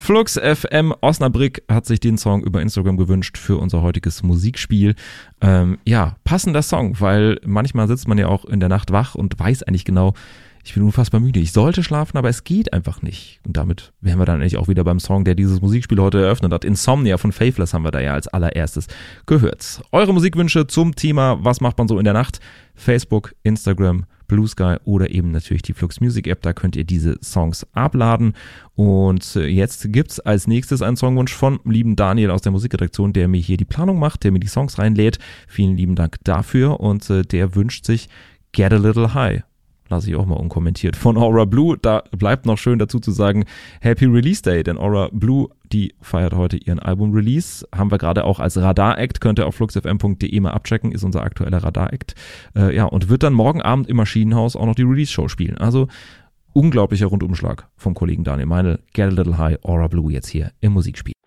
Flux FM Osnabrück hat sich den Song über Instagram gewünscht für unser heutiges Musikspiel. Passender Song, weil manchmal sitzt man ja auch in der Nacht wach und weiß eigentlich genau, ich bin unfassbar müde. Ich sollte schlafen, aber es geht einfach nicht. Und damit wären wir dann eigentlich auch wieder beim Song, der dieses Musikspiel heute eröffnet hat. Insomnia von Faithless haben wir da ja als allererstes gehört. Eure Musikwünsche zum Thema, was macht man so in der Nacht? Facebook, Instagram, Blue Sky oder eben natürlich die Flux Music App. Da könnt ihr diese Songs abladen. Und jetzt gibt's als nächstes einen Songwunsch von lieben Daniel aus der Musikredaktion, der mir hier die Planung macht, der mir die Songs reinlädt. Vielen lieben Dank dafür. Und der wünscht sich Get a Little High. Lasse ich auch mal unkommentiert. Von Aura Blue, da bleibt noch schön dazu zu sagen, Happy Release Day, denn Aura Blue, die feiert heute ihren Album-Release. Haben wir gerade auch als Radar-Act, könnt ihr auf fluxfm.de mal abchecken, ist unser aktueller Radar-Act. Und wird dann morgen Abend im Maschinenhaus auch noch die Release-Show spielen. Also unglaublicher Rundumschlag vom Kollegen Daniel Meinl. Get a Little High, Aura Blue jetzt hier im Musikspiel.